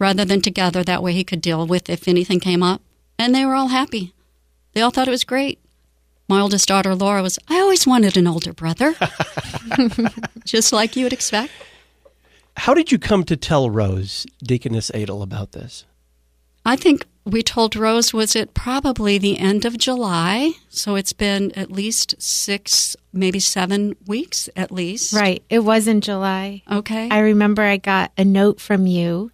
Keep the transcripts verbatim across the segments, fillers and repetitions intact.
rather than together. That way he could deal with if anything came up. And they were all happy. They all thought it was great. My oldest daughter, Laura, was, I always wanted an older brother. Just like you would expect. How did you come to tell Rose, Deaconess Adel, about this? I think we told Rose, was it probably the end of July? So it's been at least six, maybe seven weeks at least. Right. It was in July. Okay. I remember I got a note from you,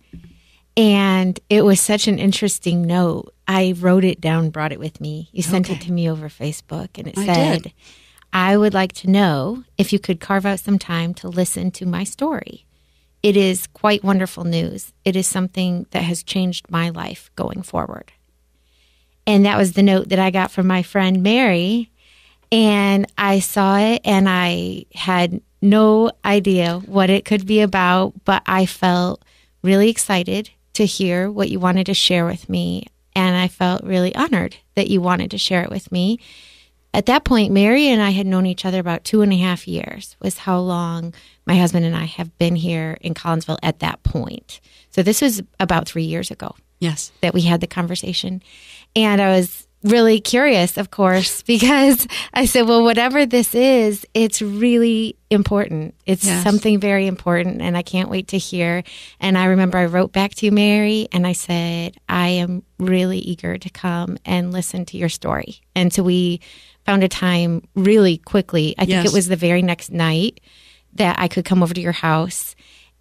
and it was such an interesting note. I wrote it down, brought it with me. You sent Okay. it to me over Facebook, and it I said, did. I would like to know if you could carve out some time to listen to my story. It is quite wonderful news. It is something that has changed my life going forward. And that was the note that I got from my friend Mary. And I saw it and I had no idea what it could be about, but I felt really excited to hear what you wanted to share with me. And I felt really honored that you wanted to share it with me. At that point, Mary and I had known each other about two and a half years, was how long my husband and I have been here in Collinsville at that point. So this was about three years ago. Yes. That we had the conversation. And I was really curious, of course, because I said, well, whatever this is, it's really important. It's Yes. something very important, and I can't wait to hear. And I remember I wrote back to you, Mary, and I said, I am really eager to come and listen to your story. And so we found a time really quickly. I think Yes. it was the very next night that I could come over to your house.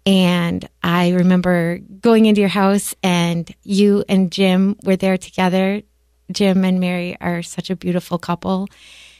And I remember going into your house, and you and Jim were there together. Jim and Mary are such a beautiful couple.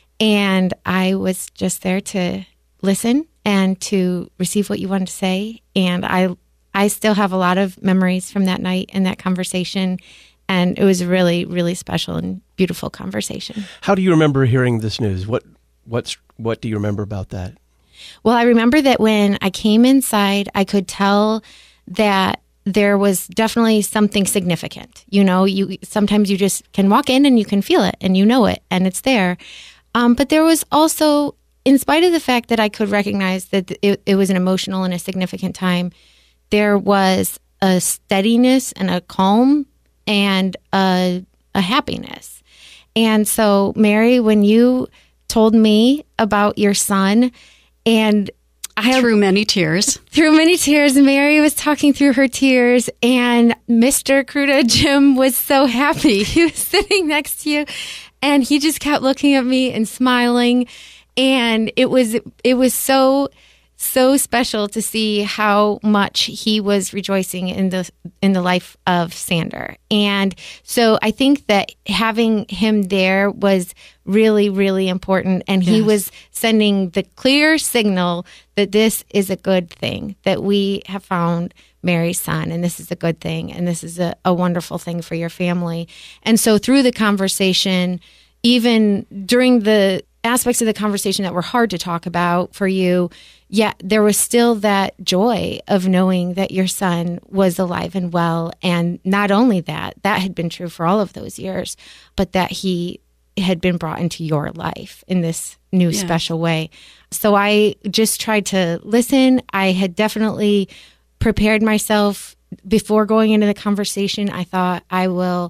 And I was just there to listen and to receive what you wanted to say. And I I still have a lot of memories from that night and that conversation. And it was a really, really special and beautiful conversation. How do you remember hearing this news? What what's what do you remember about that? Well, I remember that when I came inside, I could tell that there was definitely something significant. You know, you sometimes you just can walk in and you can feel it and you know it and it's there. Um, but there was also, in spite of the fact that I could recognize that it, it was an emotional and a significant time, there was a steadiness and a calm and a, a happiness. And so, Mary, when you told me about your son, and I Through many tears. through many tears, Mary was talking through her tears, and Mister Kruta, Jim, was so happy. He was sitting next to you, and he just kept looking at me and smiling. And it was it was so so special to see how much he was rejoicing in the in the life of Sander. And so I think that having him there was really, really important. And he Yes. was sending the clear signal that this is a good thing, that we have found Mary's son, and this is a good thing, and this is a, a wonderful thing for your family. And so through the conversation, even during the aspects of the conversation that were hard to talk about for you, yet there was still that joy of knowing that your son was alive and well. And not only that, that had been true for all of those years, but that he had been brought into your life in this new Yes. special way. So I just tried to listen. I had definitely prepared myself before going into the conversation. I thought I will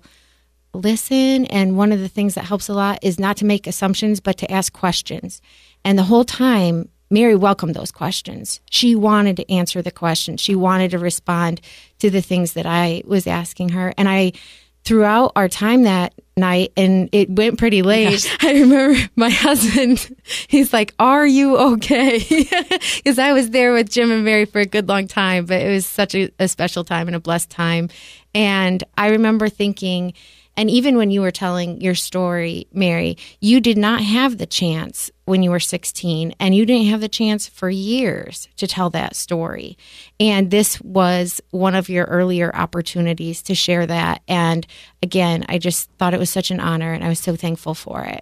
listen. And one of the things that helps a lot is not to make assumptions, but to ask questions. And the whole time, Mary welcomed those questions. She wanted to answer the questions. She wanted to respond to the things that I was asking her. And I, throughout our time that night, and it went pretty late, Yes. I remember my husband, he's like, are you okay? Because I was there with Jim and Mary for a good long time, but it was such a, a special time and a blessed time. And I remember thinking, and even when you were telling your story, Mary, you did not have the chance when you were sixteen, and you didn't have the chance for years to tell that story. And this was one of your earlier opportunities to share that. And again, I just thought it was such an honor, and I was so thankful for it.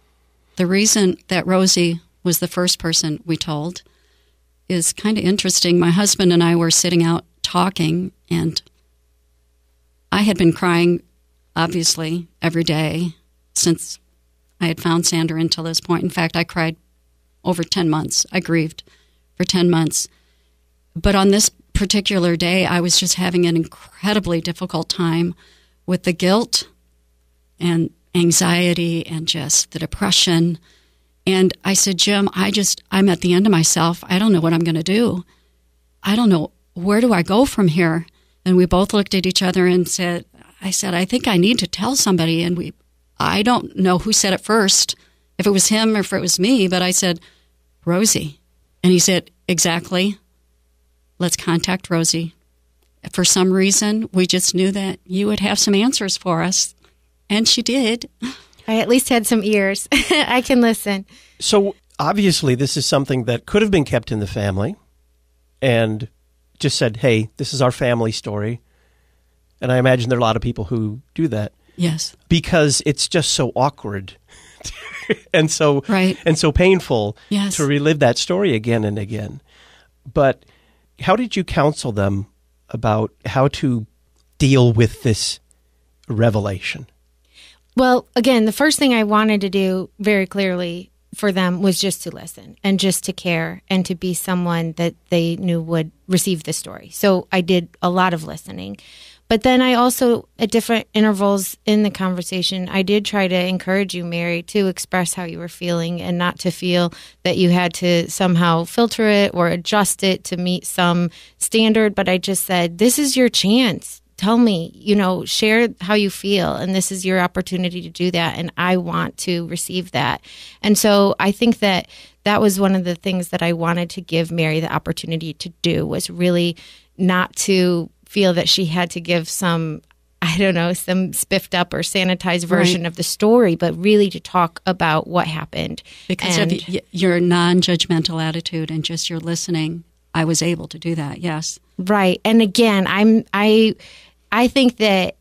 The reason that Rosie was the first person we told is kind of interesting. My husband and I were sitting out talking, and I had been crying, obviously, every day since I had found Sander until this point. In fact, I cried over ten months. I grieved for ten months. But on this particular day, I was just having an incredibly difficult time with the guilt and anxiety and just the depression. And I said, Jim, I just, I'm at the end of myself. I don't know what I'm going to do. I don't know, where do I go from here? And we both looked at each other and said, I said, I think I need to tell somebody. And we, I don't know who said it first, if it was him or if it was me, but I said, Rosie. And he said, exactly. Let's contact Rosie. For some reason, we just knew that you would have some answers for us. And she did. I at least had some ears. I can listen. So obviously this is something that could have been kept in the family and just said, hey, this is our family story. And I imagine there are a lot of people who do that. Yes. Because it's just so awkward and so right. and so painful yes. to relive that story again and again. But how did you counsel them about how to deal with this revelation? Well, again, the first thing I wanted to do very clearly for them was just to listen and just to care and to be someone that they knew would receive the story. So I did a lot of listening. But then I also, at different intervals in the conversation, I did try to encourage you, Mary, to express how you were feeling and not to feel that you had to somehow filter it or adjust it to meet some standard. But I just said, this is your chance. Tell me, you know, share how you feel, and this is your opportunity to do that, and I want to receive that. And so I think that that was one of the things that I wanted to give Mary the opportunity to do, was really not to feel that she had to give some, I don't know, some spiffed up or sanitized version right. of the story, but really to talk about what happened. Because and, of y- your non-judgmental attitude and just your listening, I was able to do that, yes. Right. And again, I'm I I think that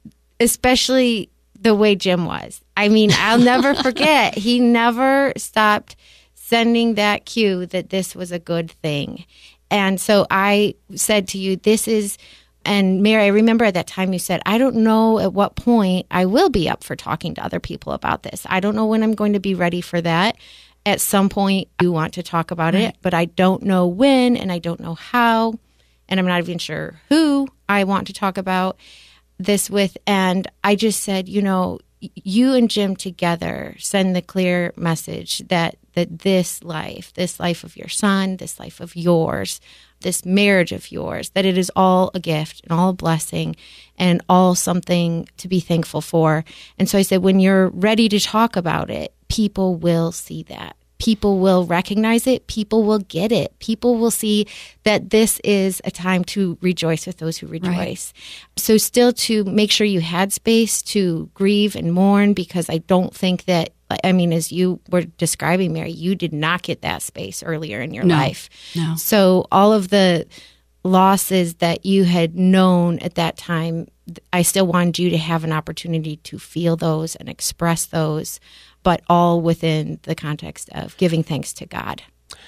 especially the way Jim was. I mean, I'll never forget. He never stopped sending that cue that this was a good thing. And so I said to you, this is, and Mary, I remember at that time you said, I don't know at what point I will be up for talking to other people about this. I don't know when I'm going to be ready for that. At some point, you want to talk about right. it, but I don't know when and I don't know how. And I'm not even sure who I want to talk about this with. And I just said, you know, you and Jim together send the clear message that that this life, this life of your son, this life of yours, this marriage of yours, that it is all a gift and all a blessing and all something to be thankful for. And so I said, when you're ready to talk about it, people will see that. People will recognize it. People will get it. People will see that this is a time to rejoice with those who rejoice. Right. So still to make sure you had space to grieve and mourn, because I don't think that, I mean, as you were describing, Mary, you did not get that space earlier in your no, life. No. So all of the losses that you had known at that time, I still wanted you to have an opportunity to feel those and express those, but all within the context of giving thanks to God.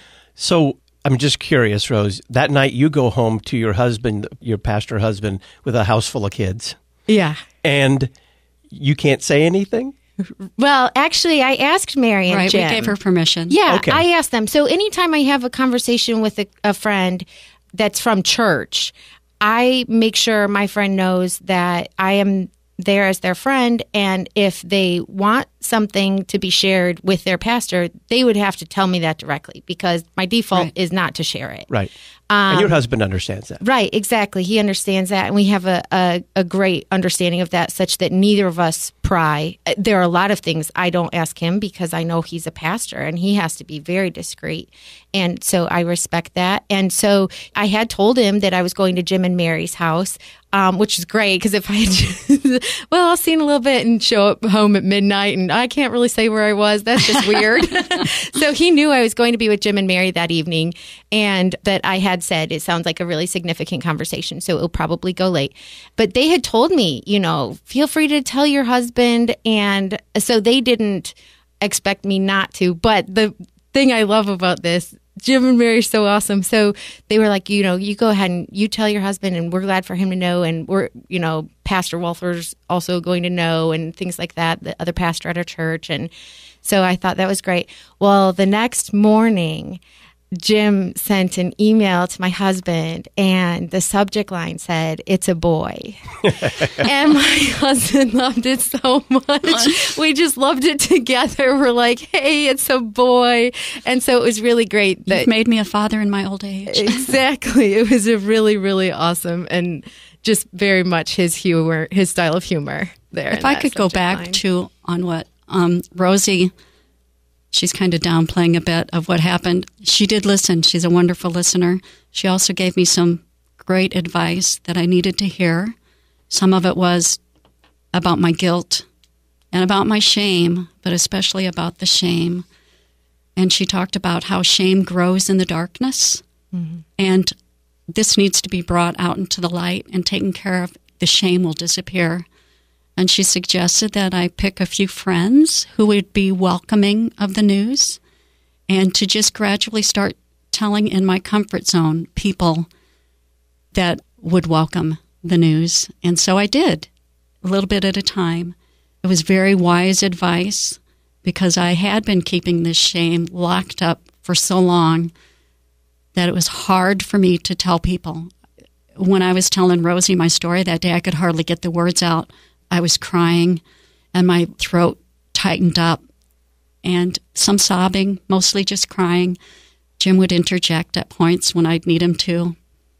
So I'm just curious, Rose, that night you go home to your husband, your pastor husband, with a house full of kids. Yeah. And you can't say anything? Well, actually, I asked Mary and right, Jim. We gave her permission. Yeah, okay. I asked them. So anytime I have a conversation with a, a friend that's from church, I make sure my friend knows that I am there as their friend, and if they want something to be shared with their pastor, they would have to tell me that directly, because my default right. is not to share it. Right. Um, and your husband understands that. Right, exactly. He understands that, and we have a, a, a great understanding of that, such that neither of us pry. There are a lot of things I don't ask him because I know he's a pastor, and he has to be very discreet, and so I respect that. And so I had told him that I was going to Jim and Mary's house, um, which is great, because if I had just, well, I'll see in a little bit and show up home at midnight, and I can't really say where I was. That's just weird. So he knew I was going to be with Jim and Mary that evening, and that I had said it sounds like a really significant conversation, so it'll probably go late. But they had told me, you know, feel free to tell your husband, and so they didn't expect me not to. But the thing I love about this, Jim and Mary are so awesome. So they were like, you know, you go ahead and you tell your husband, and we're glad for him to know. And we're, you know, Pastor Wolfer's also going to know, and things like that, the other pastor at our church. And so I thought that was great. Well, the next morning, Jim sent an email to my husband, and the subject line said, "It's a boy." And my husband loved it so much. We just loved it together. We're like, hey, it's a boy. And so it was really great. That You've made me a father in my old age. Exactly. It was a really, really awesome and just very much his humor, his style of humor there. If I could go back line. to on what um, Rosie, she's kind of downplaying a bit of what happened. She did listen. She's a wonderful listener. She also gave me some great advice that I needed to hear. Some of it was about my guilt and about my shame, but especially about the shame. And she talked about how shame grows in the darkness. Mm-hmm. And this needs to be brought out into the light and taken care of. The shame will disappear. And she suggested that I pick a few friends who would be welcoming of the news and to just gradually start telling in my comfort zone people that would welcome the news. And so I did, a little bit at a time. It was very wise advice because I had been keeping this shame locked up for so long that it was hard for me to tell people. When I was telling Rosie my story that day, I could hardly get the words out. I was crying, and my throat tightened up, and some sobbing, mostly just crying. Jim would interject at points when I'd need him to.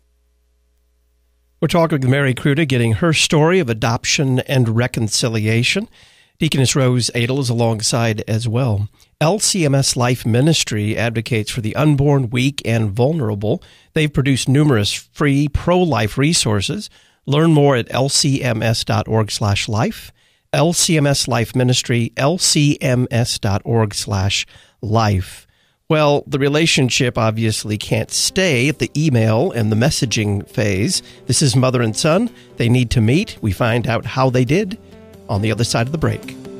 We're talking with Mary Kruta, getting her story of adoption and reconciliation. Deaconess Rose Adel is alongside as well. L C M S Life Ministry advocates for the unborn, weak, and vulnerable. They've produced numerous free pro-life resources. Learn more at l c m s dot org slash life. L C M S Life Ministry, l c m s dot org slash life. Well, the relationship obviously can't stay at the email and the messaging phase. This is mother and son. They need to meet. We find out how they did on the other side of the break.